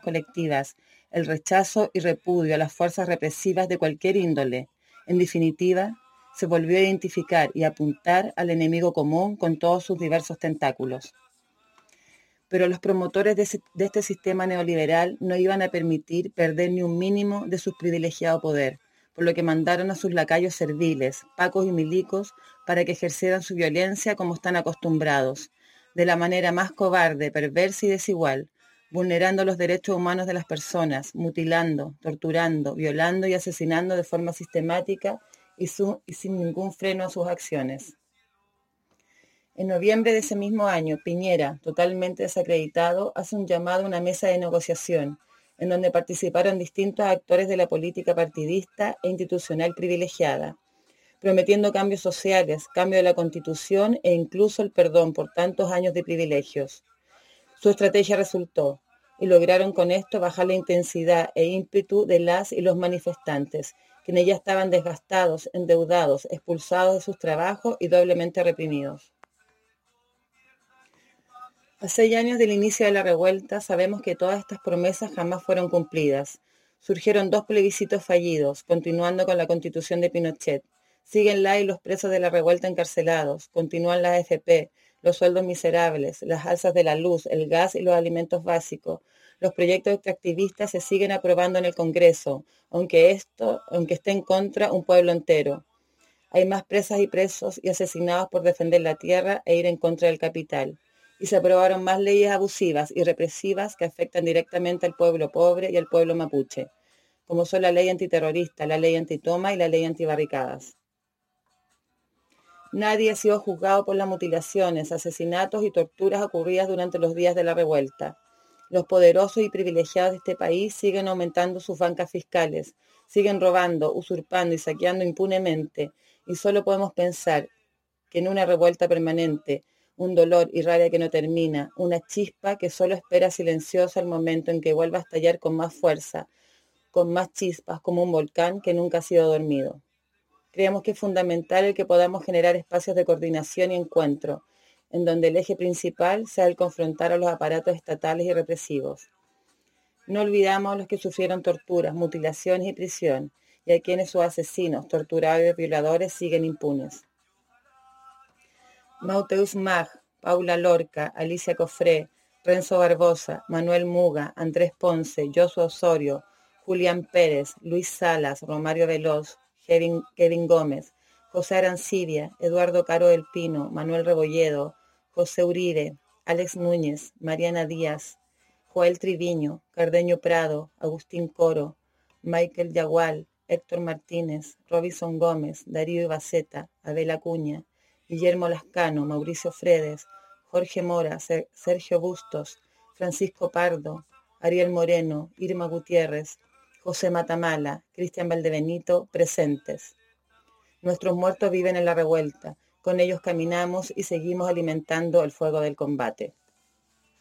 colectivas, el rechazo y repudio a las fuerzas represivas de cualquier índole. En definitiva, se volvió a identificar y apuntar al enemigo común con todos sus diversos tentáculos. Pero los promotores de este sistema neoliberal no iban a permitir perder ni un mínimo de su privilegiado poder, por lo que mandaron a sus lacayos serviles, pacos y milicos, para que ejercieran su violencia como están acostumbrados, de la manera más cobarde, perversa y desigual, vulnerando los derechos humanos de las personas, mutilando, torturando, violando y asesinando de forma sistemática y sin ningún freno a sus acciones. En noviembre de ese mismo año, Piñera, totalmente desacreditado, hace un llamado a una mesa de negociación, en donde participaron distintos actores de la política partidista e institucional privilegiada, prometiendo cambios sociales, cambio de la Constitución e incluso el perdón por tantos años de privilegios. Su estrategia resultó, y lograron con esto bajar la intensidad e ímpetu de las y los manifestantes, quienes ya estaban desgastados, endeudados, expulsados de sus trabajos y doblemente reprimidos. A 6 años del inicio de la revuelta, sabemos que todas estas promesas jamás fueron cumplidas. Surgieron 2 plebiscitos fallidos, continuando con la Constitución de Pinochet. Siguen la y los presos de la revuelta encarcelados. Continúan las AFP, los sueldos miserables, las alzas de la luz, el gas y los alimentos básicos. Los proyectos extractivistas se siguen aprobando en el Congreso, aunque esté en contra un pueblo entero. Hay más presas y presos y asesinados por defender la tierra e ir en contra del capital. Y se aprobaron más leyes abusivas y represivas que afectan directamente al pueblo pobre y al pueblo mapuche, como son la ley antiterrorista, la ley antitoma y la ley antibarricadas. Nadie ha sido juzgado por las mutilaciones, asesinatos y torturas ocurridas durante los días de la revuelta. Los poderosos y privilegiados de este país siguen aumentando sus bancas fiscales, siguen robando, usurpando y saqueando impunemente, y solo podemos pensar que en una revuelta permanente, un dolor y rabia que no termina, una chispa que solo espera silenciosa el momento en que vuelva a estallar con más fuerza, con más chispas, como un volcán que nunca ha sido dormido. Creemos que es fundamental el que podamos generar espacios de coordinación y encuentro, en donde el eje principal sea el confrontar a los aparatos estatales y represivos. No olvidamos a los que sufrieron torturas, mutilaciones y prisión, y a quienes sus asesinos, torturadores y violadores siguen impunes. Mateusz Mach, Paula Lorca, Alicia Cofré, Renzo Barbosa, Manuel Muga, Andrés Ponce, Josué Osorio, Julián Pérez, Luis Salas, Romario Veloz, Kevin Gómez, José Arancibia, Eduardo Caro del Pino, Manuel Rebolledo, José Uribe, Alex Núñez, Mariana Díaz, Joel Triviño, Cardeño Prado, Agustín Coro, Michael Yagual, Héctor Martínez, Robinson Gómez, Darío Ibaceta, Abel Acuña, Guillermo Lascano, Mauricio Fredes, Jorge Mora, Sergio Bustos, Francisco Pardo, Ariel Moreno, Irma Gutiérrez, José Matamala, Cristian Valdebenito, presentes. Nuestros muertos viven en la revuelta, con ellos caminamos y seguimos alimentando el fuego del combate.